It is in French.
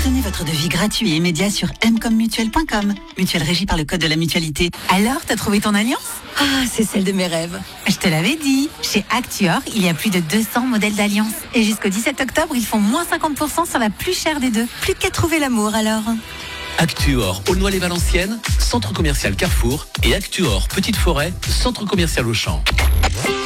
Obtenez votre devis gratuit et immédiat sur mcommutuel.com. Mutuelle régie par le code de la mutualité. Alors, t'as trouvé ton alliance? Ah, c'est celle de mes rêves. Je te l'avais dit. Chez Actuor, il y a plus de 200 modèles d'alliance. Et jusqu'au 17 octobre, ils font moins 50% sur la plus chère des deux. Plus qu'à trouver l'amour alors. Actuor, Aulnoy-les-Valenciennes, centre commercial Carrefour et Actuor, Petite Forêt, centre commercial Auchan.